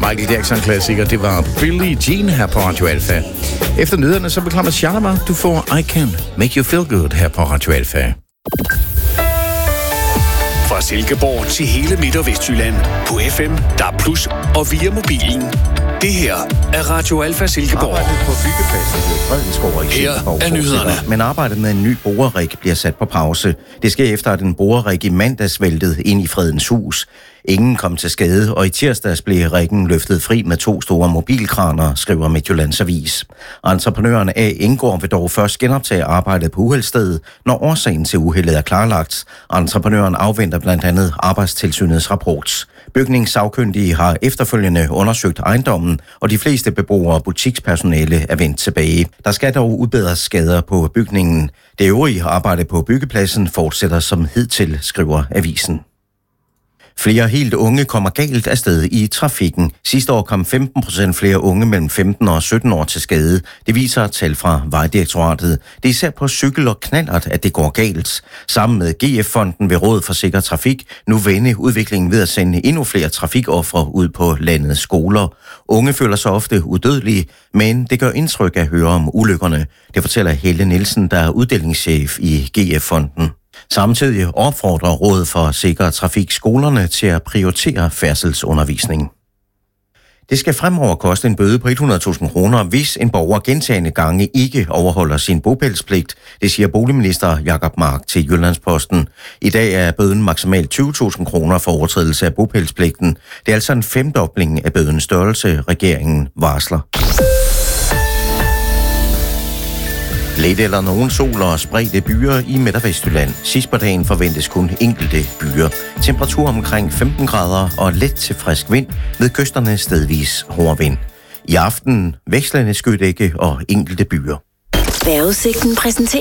Michael Jackson-klassiker, det var Billie Jean her på Radio Alfa. Efter nyhederne, så beklager Shalama, du får I Can Make You Feel Good her på Radio Alfa. Fra Silkeborg til hele Midt- og Vestjylland på FM, DAB+, og via mobilen. Det her er Radio Alfa Silkeborg. Arbejdet på byggepladsen ved Fredensborg i Silkeborg her er nyhederne. Men arbejdet med en ny borerig bliver sat på pause. Det sker efter, at en borerig i mandags væltede ind i Fredens Hus. Ingen kom til skade, og i tirsdags blev riggen løftet fri med 2 store mobilkraner, skriver Midtjyllands Avis. Entreprenøren A. Indgaard vil dog først genoptage arbejdet på uheldsstedet, når årsagen til uheldet er klarlagt. Entreprenøren afventer blandt andet Arbejdstilsynets rapport. Bygningssagkyndige har efterfølgende undersøgt ejendommen, og de fleste beboere og butikspersonale er vendt tilbage. Der skal dog udbedres skader på bygningen. Det øvrige arbejde på byggepladsen fortsætter som hidtil, skriver avisen. Flere helt unge kommer galt afsted i trafikken. Sidste år kom 15% flere unge mellem 15 og 17 år til skade. Det viser tal fra Vejdirektoratet. Det er især på cykel og knallert, at det går galt. Sammen med GF-fonden vil Rådet for Sikker Trafik nu vende udviklingen ved at sende endnu flere trafikofre ud på landets skoler. Unge føler sig ofte udødelige, men det gør indtryk at høre om ulykkerne. Det fortæller Helle Nielsen, der er uddelingschef i GF-fonden. Samtidig opfordrer Rådet for Sikker Trafik skolerne til at prioritere færdselsundervisning. Det skal fremover koste en bøde på 100.000 kroner, hvis en borger gentagne gange ikke overholder sin bopælspligt. Det siger boligminister Jacob Mark til Jyllandsposten. I dag er bøden maksimalt 20.000 kroner for overtrædelse af bopælspligten. Det er altså en femdobling af bødens størrelse, regeringen varsler. Lidt eller nogen sol og spredte byer i Midt- og Vestjylland. Sidst på dagen forventes kun enkelte byer. Temperatur omkring 15 grader og let til frisk vind, ved kysterne stedvis hård vind. I aften vekslende skydække og enkelte byer. Vejrudsigten præsenterer